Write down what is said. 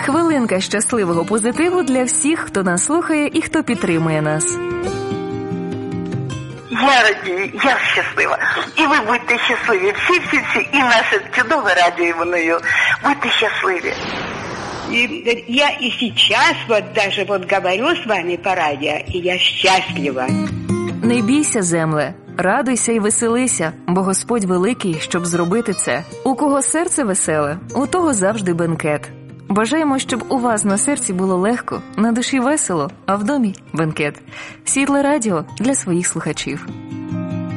Хвилинка щасливого позитиву для всіх, хто нас слухає і хто підтримує нас. Я радію, я щаслива. І ви будьте щасливі. Всі. І наше чудове радіо Іваною. Будьте щасливі. И я и сейчас даже говорю с вами по радио, и я счастлива. Не бійся, земле, радуйся і веселися, бо Господь великий, щоб зробити це. У кого серце веселе, у того завжди бенкет. Бажаємо, щоб у вас на серці було легко, на душі весело, а в домі – бенкет. Світле радіо для своїх слухачів.